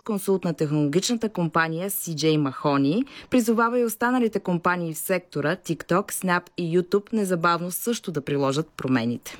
консулт на технологичната компания CJ Mahoney, призовава и останалите компании в сектора TikTok, Snap и YouTube незабавно също да приложат промените.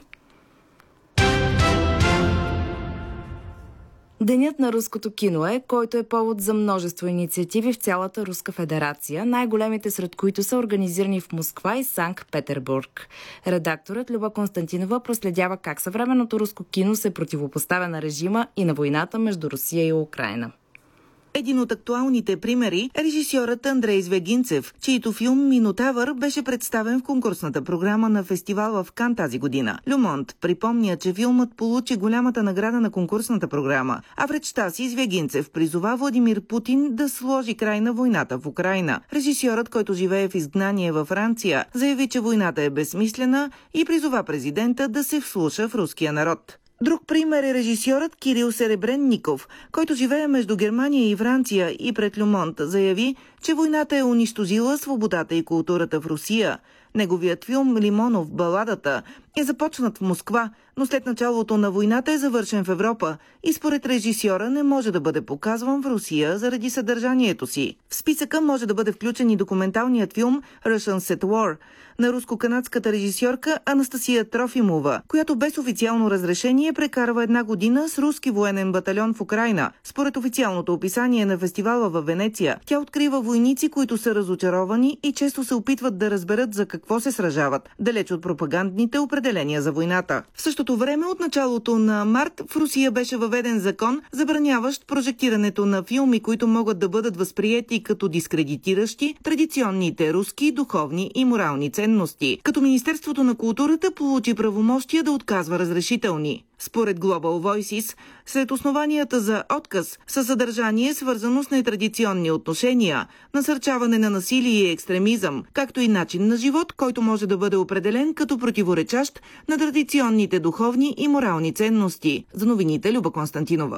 Денят на руското кино е, който е повод за множество инициативи в цялата Руска федерация, най-големите сред които са организирани в Москва и Санкт-Петербург. Редакторът Люба Константинова проследява как съвременното руско кино се противопоставя на режима и на войната между Русия и Украйна. Един от актуалните примери е режисьорът Андрей Звягинцев, чийто филм «Минотавър» беше представен в конкурсната програма на фестивала в Кан тази година. Le Monde припомня, че филмът получи голямата награда на конкурсната програма, а в речта си Звягинцев призова Владимир Путин да сложи край на войната в Украйна. Режисьорът, който живее в изгнание във Франция, заяви, че войната е безсмислена и призова президента да се вслуша в руския народ. Друг пример е режисьорът Кирил Серебренников, който живее между Германия и Франция и пред Le Monde заяви, че войната е унищожила свободата и културата в Русия. Неговият филм «Лимонов, баладата» е започнат в Москва, но след началото на войната е завършен в Европа и според режисьора не може да бъде показван в Русия заради съдържанието си. В списъка може да бъде включен и документалният филм «Russians at War» на руско-канадската режисьорка Анастасия Трофимова, която без официално разрешение прекарва една година с руски военен батальон в Украйна. Според официалното описание на фестивала във Венеция, тя открива войници, които са разочаровани и често се опитват да разберат за какво се сражават, далеч от пропагандните определения за войната. В същото време, от началото на март, в Русия беше въведен закон, забраняващ прожектирането на филми, които могат да бъдат възприети като дискредитиращи традиционните руски духовни и морални ценности, като Министерството на културата получи правомощия да отказва разрешителни. Според Global Voices, сред основанията за отказ са съдържание, свързано с нетрадиционни отношения, насърчаване на насилие и екстремизъм, както и начин на живот, който може да бъде определен като противоречащ на традиционните духовни и морални ценности. За новините Люба Константинова.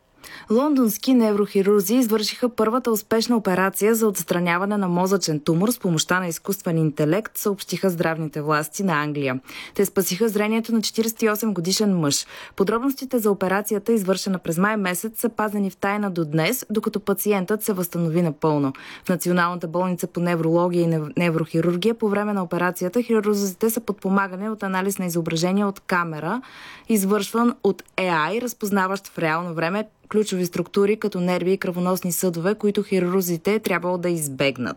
Лондонски неврохирурзи извършиха първата успешна операция за отстраняване на мозъчен тумор с помощта на изкуствен интелект, съобщиха здравните власти на Англия. Те спасиха зрението на 48-годишен мъж. Подробностите за операцията, извършена през май месец, са пазени в тайна до днес, докато пациентът се възстанови напълно. В Националната болница по неврология и неврохирургия по време на операцията хирурзите са подпомагани от анализ на изображение от камера, извършван от AI, разпознаващ в реално време ключови структури като нерви и кръвоносни съдове, които хирурзите трябвало да избегнат.